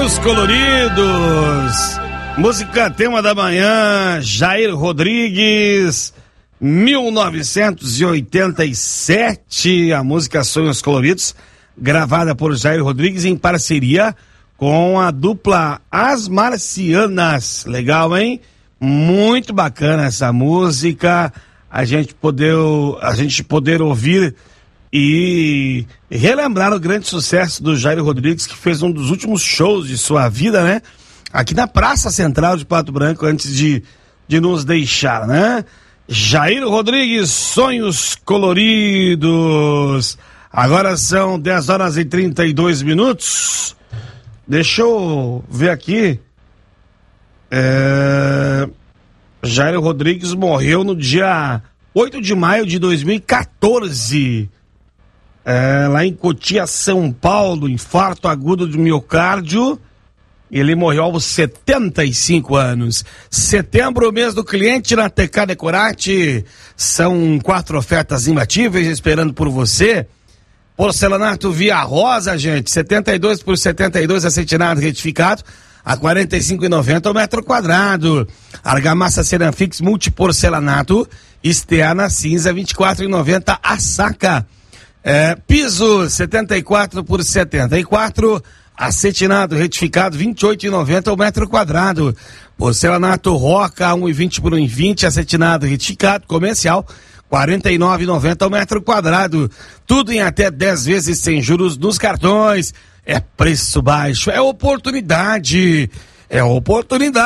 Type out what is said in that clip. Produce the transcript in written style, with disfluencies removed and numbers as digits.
Sonhos Coloridos, música tema da manhã, Jair Rodrigues, 1987, a música Sonhos Coloridos, gravada por Jair Rodrigues em parceria com a dupla As Marcianas. Legal, hein? Muito bacana essa música, a gente poder ouvir e relembrar o grande sucesso do Jair Rodrigues, que fez um dos últimos shows de sua vida, né? Aqui na Praça Central de Pato Branco, antes de nos deixar, né? Jair Rodrigues, Sonhos Coloridos. Agora são 10h32. Deixa eu ver aqui. Jair Rodrigues morreu no dia 8 de maio de 2014. Lá em Cotia, São Paulo, infarto agudo de miocárdio. Ele morreu aos 75 anos. Setembro, mês do cliente na TK Decorate. São 4 ofertas imbatíveis esperando por você. Porcelanato Via Rosa, gente, 72 por 72, acetinado retificado, a R$ 45,90 o metro quadrado. Argamassa Ceramfix Multiporcelanato, externa cinza, R$ 24,90 a saca. Piso 74 por 74, acetinado retificado, R$ 28,90 o metro quadrado. Porcelanato Roca, 1,20 por 1,20, acetinado retificado, comercial, R$ 49,90 o metro quadrado. Tudo em até 10 vezes sem juros nos cartões. É preço baixo, é oportunidade.